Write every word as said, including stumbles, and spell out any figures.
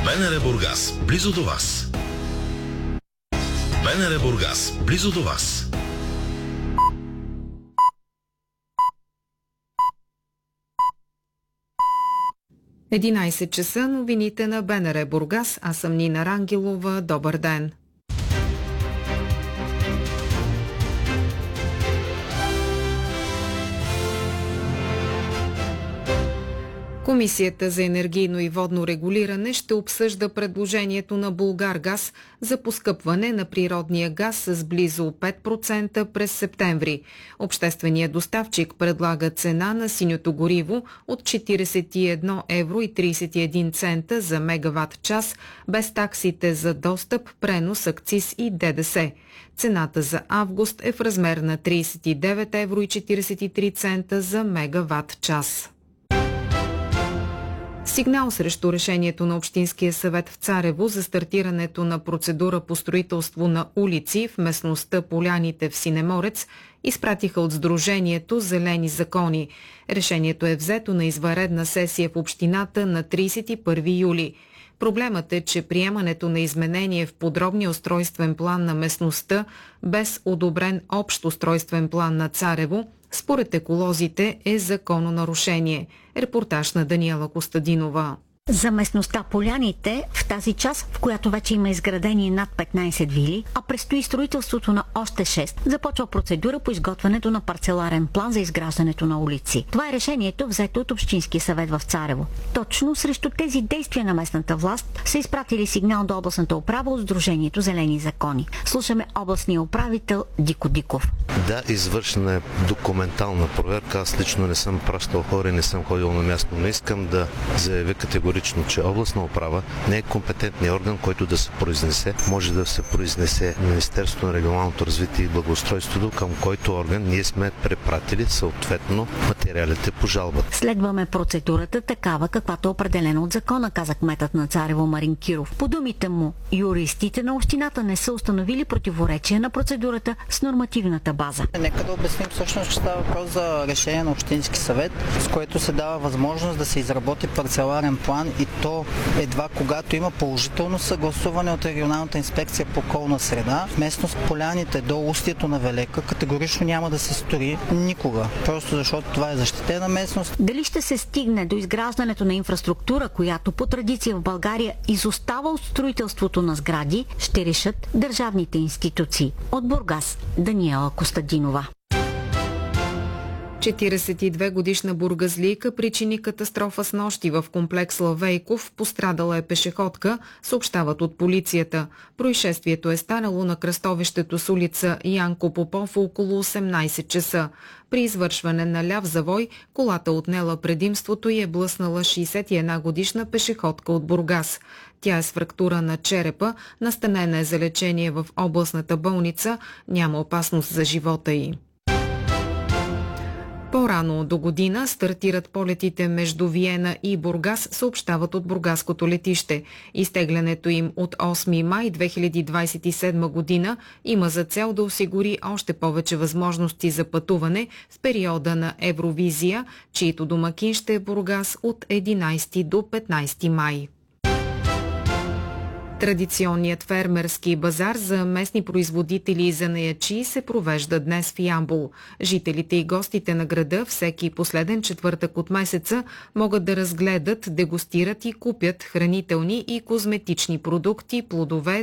БНР Бургас, близо до вас. БНР Бургас, близо до вас. единайсет часа, новините на БНР Бургас. Аз съм Нина Рангелова. Добър ден. Комисията за енергийно и водно регулиране ще обсъжда предложението на Булгаргаз за поскъпване на природния газ с близо пет процента през септември. Общественият доставчик предлага цена на синьото гориво от четирийсет и едно евро и трийсет и един цента за мегаватт час, без таксите за достъп, пренос, акциз и ДДС. Цената за август е в размер на трийсет и девет евро и четирийсет и три цента за мегаватт час. Сигнал срещу решението на Общинския съвет в Царево за стартирането на процедура по строителство на улици в местността Поляните в Синеморец изпратиха от Сдружението Зелени закони. Решението е взето на извънредна сесия в общината на трийсет и първи юли. Проблемът е, че приемането на изменение в подробния устройствен план на местността без одобрен общ устройствен план на Царево според еколозите е закононарушение. Репортаж на Даниела Костадинова. За местността Поляните, в тази част, в която вече има изградени над петнайсет вили, а предстои строителството на още шест, започва процедура по изготвянето на парцеларен план за изграждането на улици. Това е решението, взето от Общинския съвет в Царево. Точно срещу тези действия на местната власт са изпратили сигнал до областната управа от Сдружението Зелени закони. Слушаме областния управител Дико Диков. Да, извършена е документална проверка. Аз лично не съм пращал хора и не съм ходил на място, но искам да заявя категорично, че областна управа не е компетентният орган, който да се произнесе. Може да се произнесе Министерството на регионалното развитие и благоустройството, към който орган ние сме препратили съответно материалите по жалбата. Следваме процедурата такава, каквато е определена от закона, каза кметът на Царево Марин Киров. По думите му, юристите на общината не са установили противоречия на процедурата с нормативната база. Нека да обясним всъщност, че става въпрос за решение на Общински съвет, с което се дава възможност да се изработи парцеларен план и то едва когато има положително съгласуване от регионалната инспекция по околна среда. В местност Поляните до устието на Велека категорично няма да се строи никога, просто защото това е защитена местност. Дали ще се стигне до изграждането на инфраструктура, която по традиция в България изостава от строителството на сгради, ще решат държавните институции. От Бургас, Даниела Костадинова. четирийсет и две годишна бургазлийка причини катастрофа с нощи в комплекс Славейков. Пострадала е пешеходка, съобщават от полицията. Происшествието е станало на кръстовището с улица Янко Попов около осемнайсет часа. При извършване на ляв завой колата отнела предимството и е блъснала шейсет и една годишна пешеходка от Бургас. Тя е с фрактура на черепа, настанена е за лечение в областната болница, няма опасност за живота й. По-рано до година стартират полетите между Виена и Бургас, съобщават от бургаското летище. Изтеглянето им от осми май две хиляди двайсет и седма година има за цел да осигури още повече възможности за пътуване в периода на Евровизия, чието домакин ще е Бургас от единайсети до петнайсети май. Традиционният фермерски базар за местни производители и занаятчии се провежда днес в Ямбол. Жителите и гостите на града всеки последен четвъртък от месеца могат да разгледат, дегустират и купят хранителни и козметични продукти, плодове,